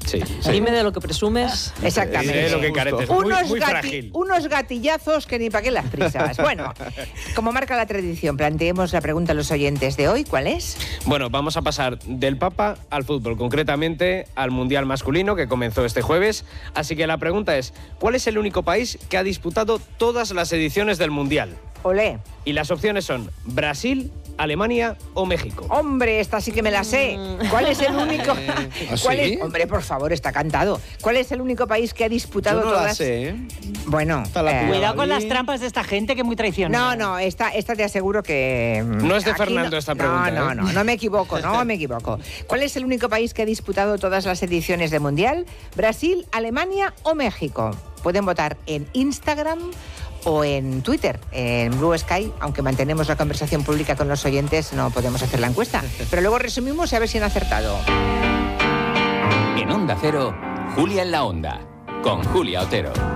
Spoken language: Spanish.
Sí. Dime de lo que presumes. Exactamente. De lo que careces. Muy frágil. Unos gatillazos que ni para qué las prisas. Bueno, como marca la tradición, planteemos la pregunta a los oyentes de hoy. ¿Cuál es? Bueno, vamos a pasar del Papa al fútbol, concretamente al Mundial masculino que comenzó este jueves. Así que la pregunta es, ¿cuál es el único país que ha disputado todas las ediciones del Mundial? Olé. Y las opciones son Brasil, Alemania o México. Hombre, esta sí que me la sé. ¿Cuál es el único? ¿Cuál es? Hombre, por favor, está cantado. ¿Cuál es el único país que ha disputado Yo no todas? la sé, ¿eh? Bueno, Cuidado con las trampas de esta gente que es muy traicionera. no, esta te aseguro que... No es de aquí Fernando esta pregunta. No me equivoco, no me equivoco. ¿Cuál es el único país que ha disputado todas las ediciones de Mundial? ¿Brasil, Alemania o México? Pueden votar en Instagram o en Twitter, en Blue Sky, aunque mantenemos la conversación pública con los oyentes, no podemos hacer la encuesta. Pero luego resumimos y a ver si han acertado. En Onda Cero, Julia en la Onda, con Julia Otero.